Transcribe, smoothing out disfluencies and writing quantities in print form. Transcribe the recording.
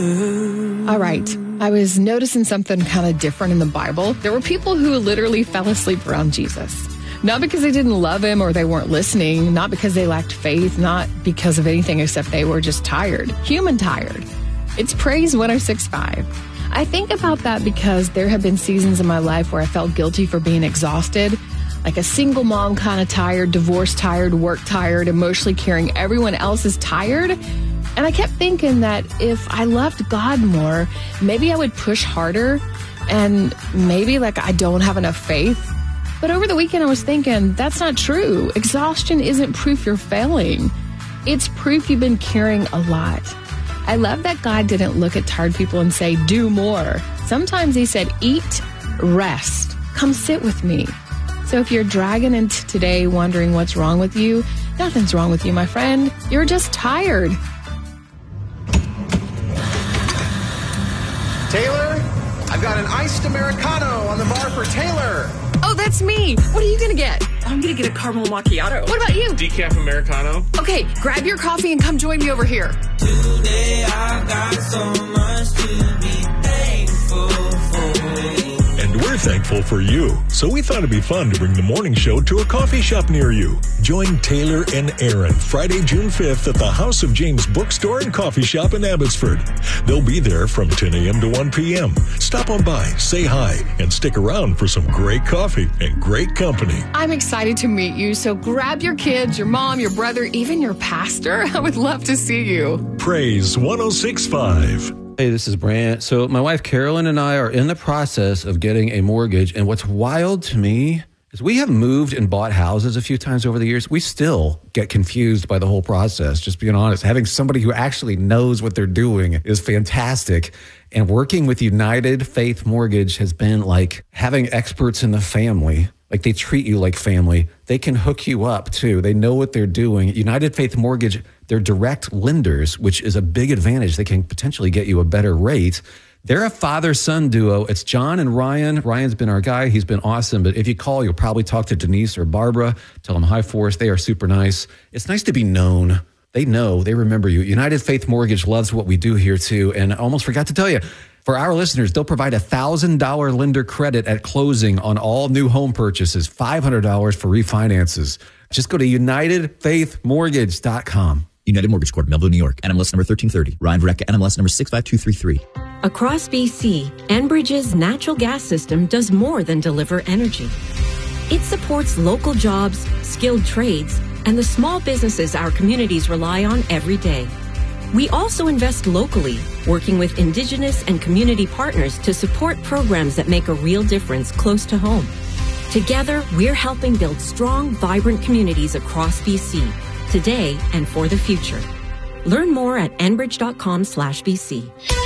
All right. I was noticing something kind of different in the Bible. There were people who literally fell asleep around Jesus. Not because they didn't love him or they weren't listening, not because they lacked faith, not because of anything except they were just tired, human tired. It's Praise 106.5. I think about that because there have been seasons in my life where I felt guilty for being exhausted, like a single mom kind of tired, divorce tired, work tired, emotionally carrying everyone else is tired. And I kept thinking that if I loved God more, maybe I would push harder and maybe I don't have enough faith. But over the weekend, I was thinking, that's not true. Exhaustion isn't proof you're failing. It's proof you've been carrying a lot. I love that God didn't look at tired people and say, do more. Sometimes he said, eat, rest, come sit with me. So if you're dragging into today wondering what's wrong with you, nothing's wrong with you, my friend. You're just tired. Taylor, I've got an iced Americano on the bar for Taylor. Oh, that's me. What are you going to get? I'm going to get a caramel macchiato. What about you? Decaf Americano. Okay, grab your coffee and come join me over here. Today I got so much to be thankful for. And we're thankful for you. So we thought it'd be fun to bring the morning show to a coffee shop near you. Join Taylor and Aaron Friday, June 5th at the House of James Bookstore and Coffee Shop in Abbotsford. They'll be there from 10 a.m. to 1 p.m. Stop on by, say hi, and stick around for some great coffee and great company. I'm excited to meet you, so grab your kids, your mom, your brother, even your pastor. I would love to see you. Praise 106.5. Hey, this is Brant. So my wife Carolyn and I are in the process of getting a mortgage. And what's wild to me is we have moved and bought houses a few times over the years. We still get confused by the whole process, just being honest. Having somebody who actually knows what they're doing is fantastic. And working with United Faith Mortgage has been like having experts in the family. Like they treat you like family. They can hook you up too. They know what they're doing. United Faith Mortgage, they're direct lenders, which is a big advantage. They can potentially get you a better rate. They're a father-son duo. It's John and Ryan. Ryan's been our guy. He's been awesome. But if you call, you'll probably talk to Denise or Barbara. Tell them hi for us. They are super nice. It's nice to be known. They know. They remember you. United Faith Mortgage loves what we do here too. And I almost forgot to tell you, for our listeners, they'll provide $1,000 lender credit at closing on all new home purchases, $500 for refinances. Just go to UnitedFaithMortgage.com. United Mortgage Corp, Melville, New York. NMLS number 1330. Ryan Varecka, NMLS number 65233. Across BC, Enbridge's natural gas system does more than deliver energy. It supports local jobs, skilled trades, and the small businesses our communities rely on every day. We also invest locally, working with Indigenous and community partners to support programs that make a real difference close to home. Together, we're helping build strong, vibrant communities across BC, today and for the future. Learn more at enbridge.com/BC.